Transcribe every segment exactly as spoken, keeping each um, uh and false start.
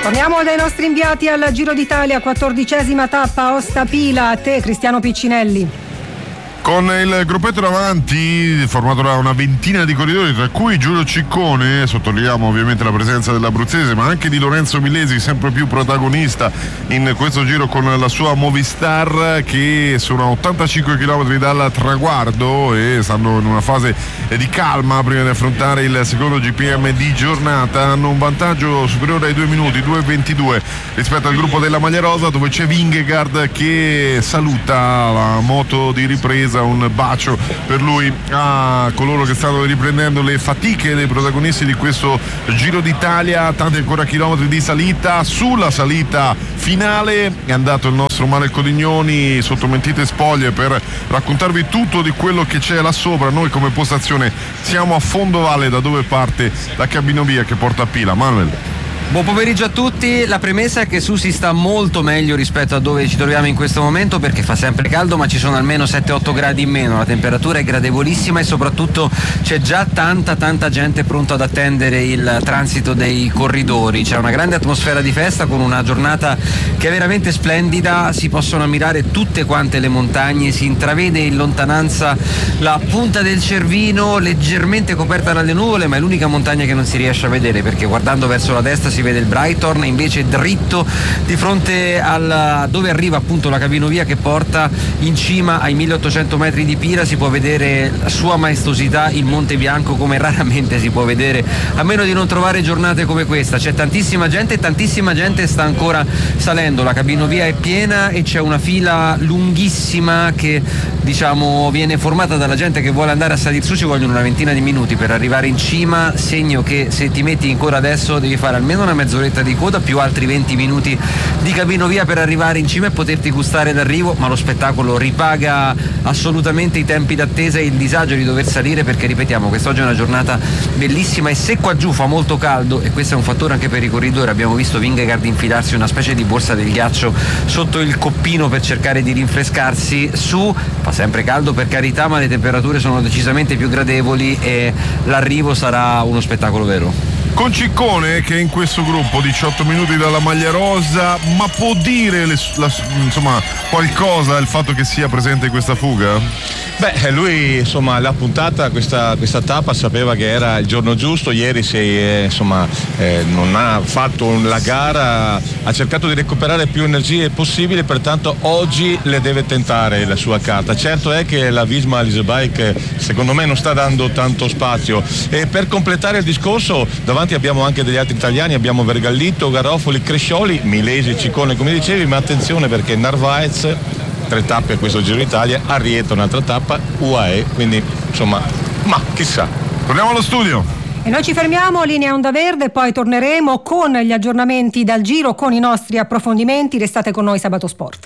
Torniamo dai nostri inviati al Giro d'Italia, quattordicesima tappa, Aosta Pila. A te Cristiano Piccinelli. Con il gruppetto davanti, formato da una ventina di corridori, tra cui Giulio Ciccone, sottolineiamo ovviamente la presenza dell'abruzzese, ma anche di Lorenzo Milesi, sempre più protagonista in questo giro con la sua Movistar, che sono a ottantacinque chilometri dal traguardo e stanno in una fase di calma prima di affrontare il secondo G P M di giornata. Hanno un vantaggio superiore ai due minuti, due ventidue rispetto al gruppo della maglia rosa, dove c'è Vingegaard che saluta la moto di ripresa. Un bacio per lui a coloro che stanno riprendendo le fatiche dei protagonisti di questo Giro d'Italia. Tanti ancora chilometri di salita. Sulla salita finale è andato il nostro Manuel Codignoni sotto mentite spoglie per raccontarvi tutto di quello che c'è là sopra. Noi come postazione siamo a Fondovalle, da dove parte la cabinovia che porta a Pila. Manuel. Buon pomeriggio a tutti. La premessa è che su si sta molto meglio rispetto a dove ci troviamo in questo momento, perché fa sempre caldo, ma ci sono almeno sette otto gradi in meno, la temperatura è gradevolissima e soprattutto c'è già tanta tanta gente pronta ad attendere il transito dei corridori. C'è una grande atmosfera di festa con una giornata che è veramente splendida, si possono ammirare tutte quante le montagne, si intravede in lontananza la punta del Cervino leggermente coperta dalle nuvole, ma è l'unica montagna che non si riesce a vedere, perché guardando verso la destra si vede il Brighton e invece dritto di fronte al dove arriva appunto la cabinovia che porta in cima ai milleottocento metri di Pila si può vedere la sua maestosità, il Monte Bianco, come raramente si può vedere, a meno di non trovare giornate come questa. C'è tantissima gente e tantissima gente sta ancora salendo, la cabinovia è piena e c'è una fila lunghissima che diciamo viene formata dalla gente che vuole andare a salire su. Ci vogliono una ventina di minuti per arrivare in cima, segno che se ti metti in coda adesso devi fare almeno una mezz'oretta di coda più altri venti minuti di cabinovia per arrivare in cima e poterti gustare d'arrivo, ma lo spettacolo ripaga assolutamente i tempi d'attesa e il disagio di dover salire, perché ripetiamo, quest'oggi è una giornata bellissima e se qua giù fa molto caldo, e questo è un fattore anche per i corridori, abbiamo visto Vingegaard infilarsi una specie di borsa del ghiaccio sotto il coppino per cercare di rinfrescarsi, su fa sempre caldo per carità, ma le temperature sono decisamente più gradevoli e l'arrivo sarà uno spettacolo vero. Con Ciccone che è in questo gruppo, diciotto minuti dalla maglia rosa, ma può dire le, la, insomma qualcosa il fatto che sia presente in questa fuga? Beh, lui insomma l'ha puntata questa, questa tappa, sapeva che era il giorno giusto, ieri si, eh, insomma eh, non ha fatto la gara, ha cercato di recuperare più energie possibile, pertanto oggi le deve tentare la sua carta. Certo è che la Visma Leasebike secondo me non sta dando tanto spazio, e per completare il discorso davanti abbiamo anche degli altri italiani, abbiamo Vergallito, Garofoli, Crescioli, Milesi, Ciccone come dicevi, ma attenzione perché Narvaez, tre tappe a questo Giro d'Italia, Arrieta un'altra tappa, U A E, quindi insomma, ma chissà. Torniamo allo studio. E noi ci fermiamo, linea Onda Verde, poi torneremo con gli aggiornamenti dal Giro, con i nostri approfondimenti. Restate con noi, Sabato Sport.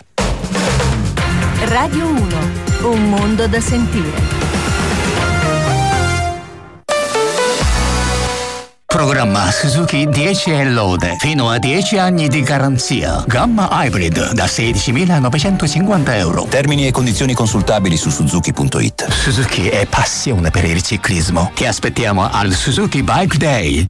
Radio uno, un mondo da sentire. Programma Suzuki dieci e lode, fino a dieci anni di garanzia. Gamma Hybrid da sedicimilanovecentocinquanta euro. Termini e condizioni consultabili su suzuki punto it. Suzuki è passione per il ciclismo. Ti aspettiamo al Suzuki Bike Day.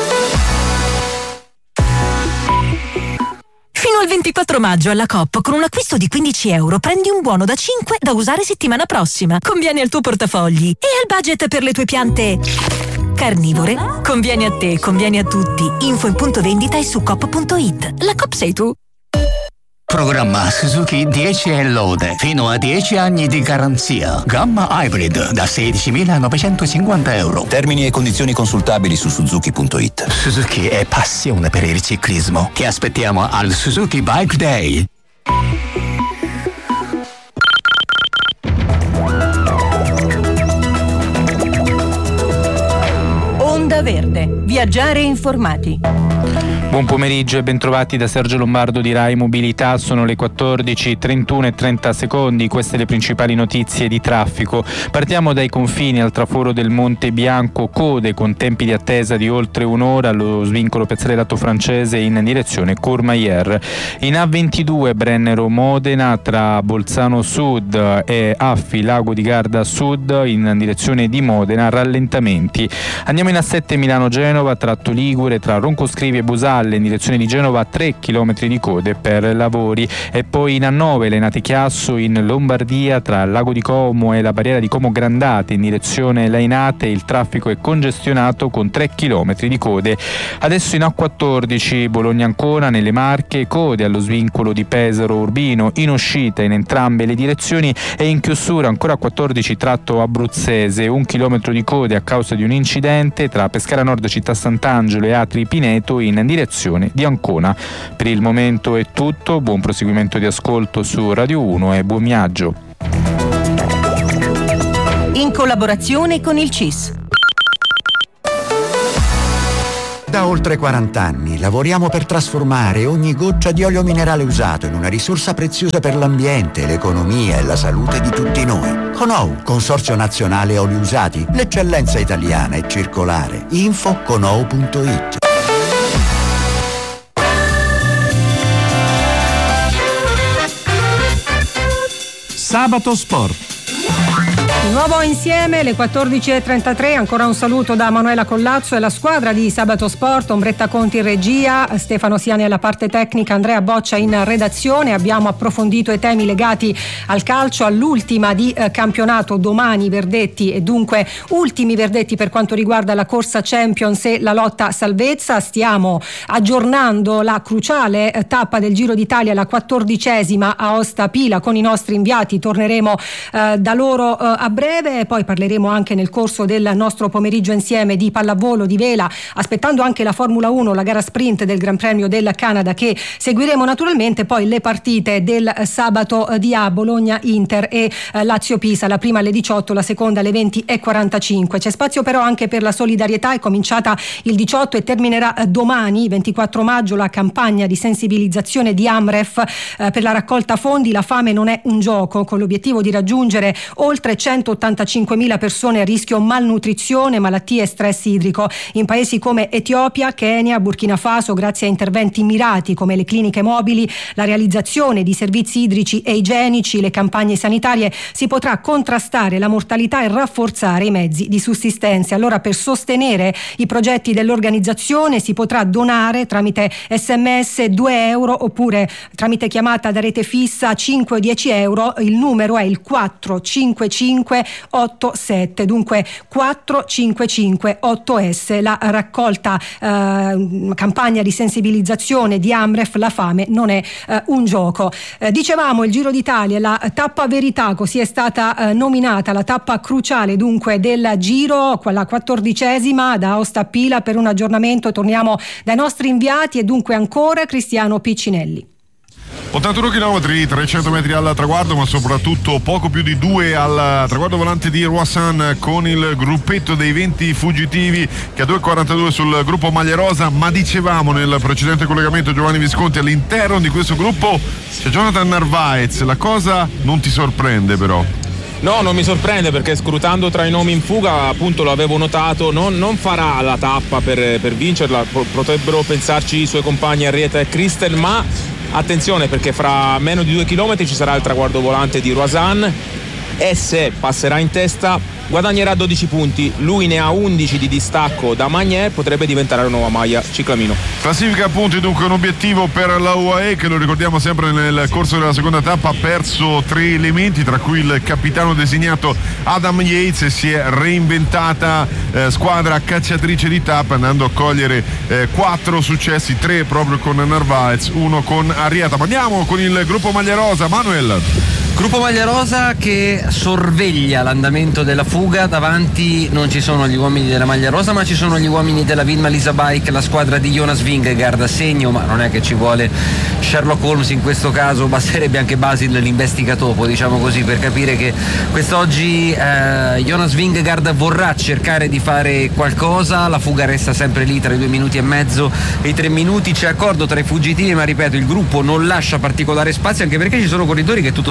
Fino al ventiquattro maggio alla Coop, con un acquisto di quindici euro prendi un buono da cinque da usare settimana prossima. Conviene al tuo portafogli e al budget per le tue piante carnivore. Conviene a te, conviene a tutti. Info in punto vendita e su coop punto it. La Coop sei tu. Programma Suzuki dieci e lode, fino a dieci anni di garanzia. Gamma Hybrid da sedicimilanovecentocinquanta euro. Termini e condizioni consultabili su suzuki punto it. Suzuki è passione per il ciclismo. Ti aspettiamo al Suzuki Bike Day. Onda Verde, viaggiare informati. Buon pomeriggio e bentrovati da Sergio Lombardo di Rai Mobilità. Sono le quattordici, trentuno e trenta secondi, queste le principali notizie di traffico. Partiamo dai confini. Al traforo del Monte Bianco, code con tempi di attesa di oltre un'ora allo svincolo Pezzere-Lato Francese in direzione Courmayeur. In A ventidue Brennero Modena tra Bolzano Sud e Affi Lago di Garda Sud in direzione di Modena, rallentamenti. Andiamo in A sette Milano Genova, tratto Ligure tra Roncoscrivi e Busale Valle in direzione di Genova tre chilometri di code per lavori. E poi in A nove Lenate Chiasso in Lombardia tra il Lago di Como e la barriera di Como Grandate in direzione Lainate il traffico è congestionato con tre chilometri di code. Adesso in A quattordici Bologna Ancona nelle Marche, code allo svincolo di Pesaro Urbino in uscita in entrambe le direzioni, e in chiusura ancora A quattordici tratto abruzzese, un chilometro di code a causa di un incidente tra Pescara Nord Città Sant'Angelo e Atri Pineto in direzione di Ancona. Per il momento è tutto, buon proseguimento di ascolto su Radio uno e buon viaggio. In collaborazione con il C I S. Da oltre quaranta anni lavoriamo per trasformare ogni goccia di olio minerale usato in una risorsa preziosa per l'ambiente, l'economia e la salute di tutti noi. Conou, Consorzio Nazionale Oli Usati, l'eccellenza italiana e circolare. Info conou punto it. Sabato Sport. Di nuovo insieme le quattordici e trentatré, ancora un saluto da Manuela Collazzo e la squadra di Sabato Sport, Ombretta Conti in regia, Stefano Siani alla parte tecnica, Andrea Boccia in redazione. Abbiamo approfondito i temi legati al calcio, all'ultima di eh, campionato, domani verdetti e dunque ultimi verdetti per quanto riguarda la corsa Champions e la lotta salvezza. Stiamo aggiornando la cruciale eh, tappa del Giro d'Italia, la quattordicesima a Aosta Pila con i nostri inviati, torneremo eh, da loro eh, a breve, poi parleremo anche nel corso del nostro pomeriggio insieme di pallavolo, di vela, aspettando anche la Formula uno, la gara sprint del Gran Premio del Canada che seguiremo naturalmente, poi le partite del sabato di A, Bologna Inter e eh, Lazio Pisa, la prima alle diciotto, la seconda alle venti e quarantacinque. C'è spazio però anche per la solidarietà, è cominciata il diciotto e terminerà eh, domani ventiquattro maggio la campagna di sensibilizzazione di Amref eh, per la raccolta fondi La fame non è un gioco, con l'obiettivo di raggiungere oltre centottantacinquemila persone a rischio malnutrizione, malattie e stress idrico in paesi come Etiopia, Kenya, Burkina Faso. Grazie a interventi mirati come le cliniche mobili, la realizzazione di servizi idrici e igienici, le campagne sanitarie, si potrà contrastare la mortalità e rafforzare i mezzi di sussistenza. Allora, per sostenere i progetti dell'organizzazione si potrà donare tramite sms due euro oppure tramite chiamata da rete fissa cinque o dieci euro. Il numero è il quattro cinque cinque otto sette, dunque quattro cinque cinque otto S. La raccolta eh, campagna di sensibilizzazione di Amref, la fame non è eh, un gioco. Eh, dicevamo il Giro d'Italia, la tappa verità così è stata eh, nominata, la tappa cruciale dunque del Giro, quella quattordicesima da Aosta a Pila. Per un aggiornamento torniamo dai nostri inviati e dunque ancora Cristiano Piccinelli. ottantuno chilometri, trecento metri al traguardo, ma soprattutto poco più di due al traguardo volante di Roissan, con il gruppetto dei venti fuggitivi che a due e quarantadue sul gruppo Maglia Rosa. Ma dicevamo nel precedente collegamento, Giovanni Visconti, all'interno di questo gruppo c'è Jonathan Narvaez. La cosa non ti sorprende però? No, non mi sorprende, perché scrutando tra i nomi in fuga, appunto, lo avevo notato, non, non farà la tappa per, per vincerla, potrebbero pensarci i suoi compagni Arrieta e Christel, ma attenzione, perché fra meno di due chilometri ci sarà il traguardo volante di Roisan e se passerà in testa guadagnerà dodici punti, lui ne ha undici di distacco da Magnier, potrebbe diventare la nuova maglia ciclamino. Classifica punti dunque un obiettivo per la U A E che, lo ricordiamo sempre, nel corso della seconda tappa ha perso tre elementi, tra cui il capitano designato Adam Yates, e si è reinventata eh, squadra cacciatrice di tappa, andando a cogliere eh, quattro successi, tre proprio con Narvaez, uno con Arrieta. Ma andiamo con il gruppo Maglia Rosa, Manuel. Gruppo Maglia Rosa che sorveglia l'andamento della fuga. Davanti non ci sono gli uomini della Maglia Rosa, ma ci sono gli uomini della Vinma Lisa Bike, la squadra di Jonas Vingegaard a segno, ma non è che ci vuole Sherlock Holmes in questo caso, basterebbe anche Basil l'investigatopo, diciamo così, per capire che quest'oggi eh, Jonas Vingegaard vorrà cercare di fare qualcosa. La fuga resta sempre lì tra i due minuti e mezzo e i tre minuti, c'è accordo tra i fuggitivi, ma ripeto, il gruppo non lascia particolare spazio, anche perché ci sono corridori che tutto sommato non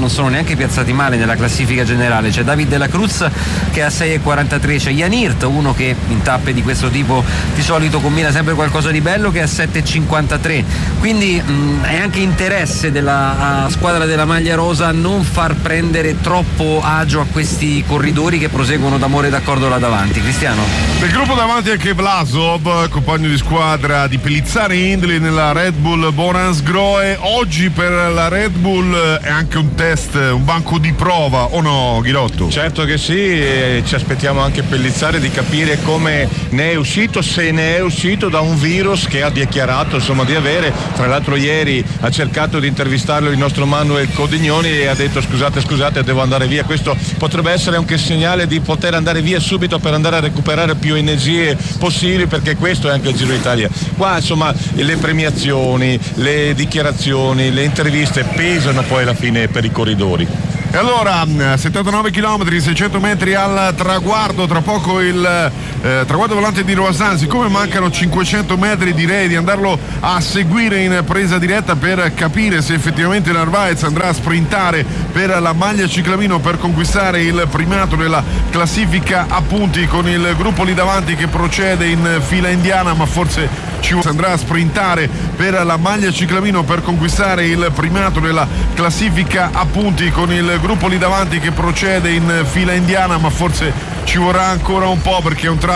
non sono neanche piazzati male nella classifica generale. C'è David Della Cruz che ha sei e quarantatré, c'è Jan Hirt, uno che in tappe di questo tipo di solito combina sempre qualcosa di bello, che ha sette e cinquantatré. Quindi mh, è anche interesse della squadra della maglia rosa non far prendere troppo agio a questi corridori che proseguono d'amore e d'accordo là davanti. Cristiano? Nel gruppo davanti anche Vlasov, compagno di squadra di Pellizzari Hindley nella Red Bull Boransgrohe. Oggi per la Red Bull è anche un test, un banco di prova, o no, Ghirotto? Certo che sì, e ci aspettiamo anche Pellizzari di capire come ne è uscito, se ne è uscito da un virus che ha dichiarato insomma di avere. Tra l'altro ieri ha cercato di intervistarlo il nostro Manuel Codignoni e ha detto scusate scusate devo andare via. Questo potrebbe essere anche segnale di poter andare via subito per andare a recuperare più energie possibili, perché questo è anche il Giro d'Italia. Qua insomma le premiazioni, le dichiarazioni, le interviste pesano poi alla fine per i corridori. E allora settantanove chilometri, seicento metri al traguardo, tra poco il eh, traguardo volante di Roasan. Siccome mancano cinquecento metri, direi di andarlo a seguire in presa diretta per capire se effettivamente Narvaez andrà a sprintare per la maglia ciclamino per conquistare il primato nella classifica a punti, con il gruppo lì davanti che procede in fila indiana, ma forse ci andrà a sprintare per la maglia ciclamino per conquistare il primato nella classifica a punti, con il gruppo lì davanti che procede in fila indiana, ma forse ci vorrà ancora un po' perché è un tratto